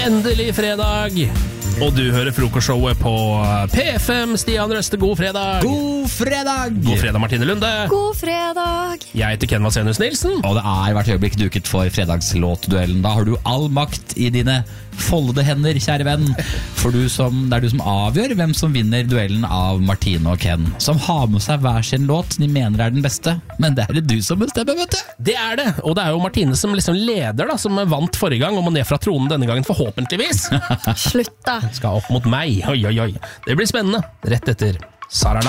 Endelig fredag, og du hører frokostshowet på P5. Stian Røste, god fredag. God fredag! God fredag, Martine Lunde. God fredag! Jeg heter Ken Vasenius Nilsen. Og det er hvert øyeblikk duket for fredagslåtduellen. Da har du all makt i dine foldede hender, kjære venn. For det er du som avgjør hvem som vinner duellen av Martine og Ken, som har med seg hver sin låt de mener er den beste. Men det er det du som bestemmer, vet du. Det er det, og det er jo Martine som liksom leder, da, som vant forrige gang, og må ned fra tronen denne gangen, forhåpentligvis. Slutt da. Skal opp mot meg. Oi, oi, oi. Det blir spennende. Rett etter Sarala.